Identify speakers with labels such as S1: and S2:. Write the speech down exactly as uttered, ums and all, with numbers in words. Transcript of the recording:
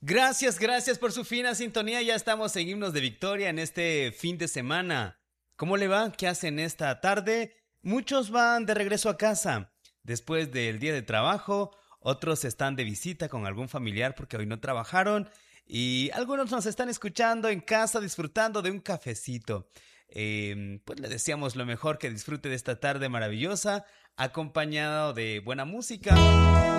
S1: Gracias, gracias por su fina sintonía. Ya estamos en Himnos de Victoria en este fin de semana. ¿Cómo le va? ¿Qué hacen esta tarde? Muchos van de regreso a casa después del día de trabajo. Otros están de visita con algún familiar porque hoy no trabajaron. Y algunos nos están escuchando en casa disfrutando de un cafecito. Eh, pues le deseamos lo mejor, que disfrute de esta tarde maravillosa acompañado de buena música.